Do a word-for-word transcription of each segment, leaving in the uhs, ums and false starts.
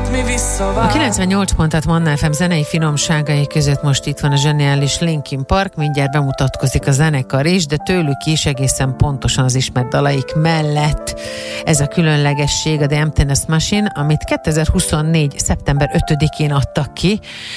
A kilencvennyolc pontat Manna ef em zenei finomságai között most itt van a zseniális Linkin Park, mindjárt bemutatkozik a zenekar is, de tőlük is egészen pontosan az ismert dalaik mellett ez a különlegesség, a The Emptiness Machine, amit kétezer-huszonnégy. szeptember ötödikén adtak ki,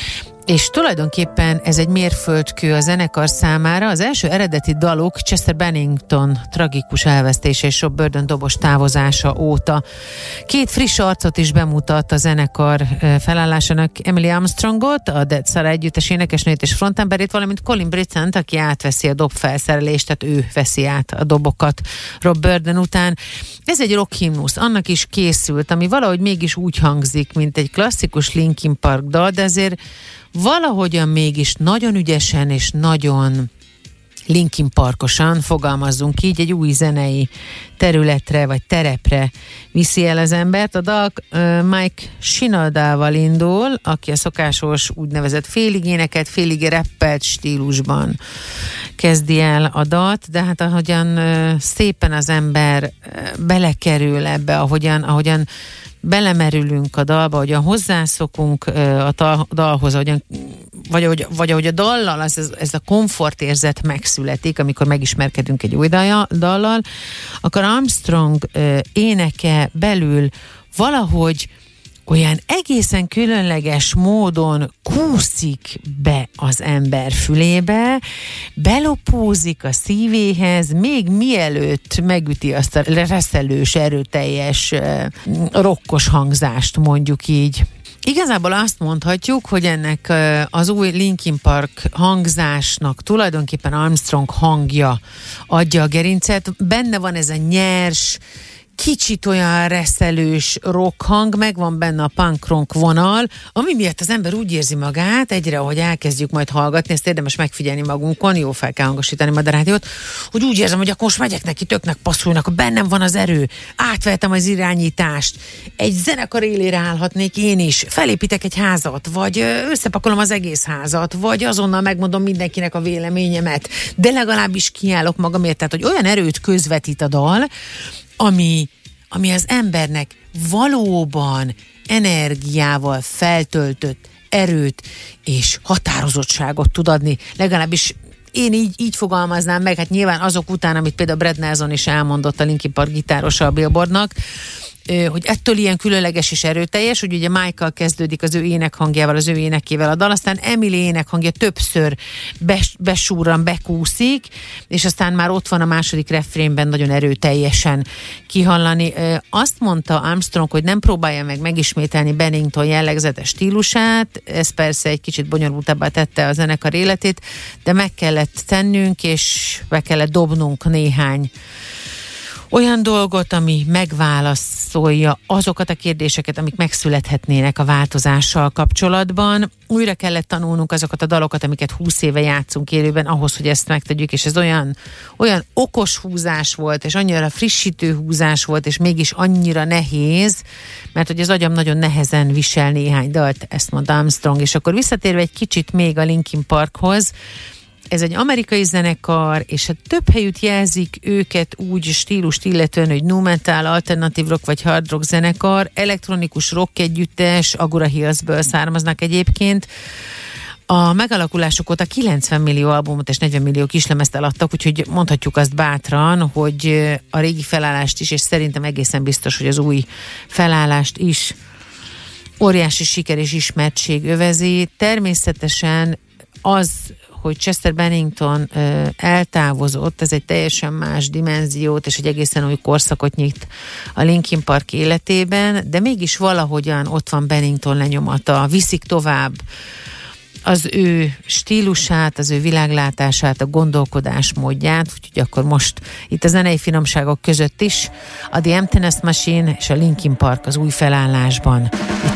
és tulajdonképpen ez egy mérföldkő a zenekar számára. Az első eredeti dalok Chester Bennington tragikus elvesztése és Rob Burden dobos távozása óta. Két friss arcot is bemutat a zenekar felállásának: Emily Armstrongot, a Dead Sara együttes énekesnőt és frontemberét, valamint Colin Brittent, aki átveszi a dob felszerelést, tehát ő veszi át a dobokat Rob Burden után. Ez egy rock himnusz, annak is készült, ami valahogy mégis úgy hangzik, mint egy klasszikus Linkin Park dal, de azért valahogyan mégis nagyon ügyesen és nagyon Linkin Parkosan, fogalmazzunk így, egy új zenei területre vagy terepre viszi el az embert. A dal uh, Mike Shinaldával indul, aki a szokásos úgynevezett félig éneket, félig rappelt stílusban kezdi el a dalt, de hát ahogyan uh, szépen az ember uh, belekerül ebbe, ahogyan, ahogyan belemerülünk a dalba, ahogyan hozzászokunk a dalhoz, ahogyan, vagy, ahogy, vagy ahogy a dallal ez, ez a komfortérzet megszületik, amikor megismerkedünk egy új dallal, akkor Armstrong éneke belül valahogy olyan egészen különleges módon kúszik be az ember fülébe, belopózik a szívéhez, még mielőtt megüti azt a reszelős, erőteljes, rokkos hangzást, mondjuk így. Igazából azt mondhatjuk, hogy ennek az új Linkin Park hangzásnak tulajdonképpen Armstrong hangja adja a gerincet. Benne van ez a nyers, kicsit olyan reszelős rock hang, megvan benne a punk rock vonal, ami miatt az ember úgy érzi magát, egyre, ahogy elkezdjük majd hallgatni, ezt érdemes megfigyelni magunkon, jó, fel kell hangosítani majd a rádiót, hogy úgy érzem, hogy akkor most megyek neki, töknek passzulnak, bennem van az erő, átvettem az irányítást, egy zenekar élére állhatnék én is, felépítek egy házat, vagy összepakolom az egész házat, vagy azonnal megmondom mindenkinek a véleményemet, de legalábbis kiállok magamért, tehát hogy olyan erőt közvetít a dal, Ami, ami az embernek valóban energiával feltöltött erőt és határozottságot tud adni. Legalábbis én így, így fogalmaznám meg, hát nyilván azok után, amit például Brad Nelson is elmondott, a Linkin Park gitárosa a Billboardnak, hogy ettől ilyen különleges és erőteljes, hogy ugye Michael kezdődik az ő énekhangjával, az ő énekével a dal, aztán Emily énekhangja többször bes, besúrran, bekúszik, és aztán már ott van a második refrénben nagyon erőteljesen kihallani. Azt mondta Armstrong, hogy nem próbálja meg megismételni Bennington jellegzetes stílusát, ez persze egy kicsit bonyolultabbá tette a zenekar életét, de meg kellett tennünk, és be kellett dobnunk néhány olyan dolgot, ami megválaszolja azokat a kérdéseket, amik megszülethetnének a változással kapcsolatban. Újra kellett tanulnunk azokat a dalokat, amiket húsz éve játszunk élőben, ahhoz, hogy ezt megtegyük, és ez olyan, olyan okos húzás volt, és annyira frissítő húzás volt, és mégis annyira nehéz, mert hogy az agyam nagyon nehezen visel néhány dalt, ezt mondta Armstrong. És akkor visszatérve egy kicsit még a Linkin Parkhoz, ez egy amerikai zenekar, és hát több helyütt jelzik őket úgy stílust illetően, hogy nu metal, alternatív rock vagy hard rock zenekar, elektronikus rock együttes, Agora Hillsből származnak egyébként. A megalakulásuk óta kilencven millió albumot és negyven millió kislemezt eladtak, úgyhogy mondhatjuk azt bátran, hogy a régi felállást is, és szerintem egészen biztos, hogy az új felállást is óriási siker és ismertség övezi. Természetesen az, hogy Chester Bennington ö, eltávozott, ez egy teljesen más dimenziót és egy egészen új korszakot nyit a Linkin Park életében, de mégis valahogyan ott van Bennington lenyomata, viszik tovább az ő stílusát, az ő világlátását, a gondolkodásmódját, úgyhogy akkor most itt a zenei finomságok között is a The Emptiness Machine és a Linkin Park az új felállásban. Itt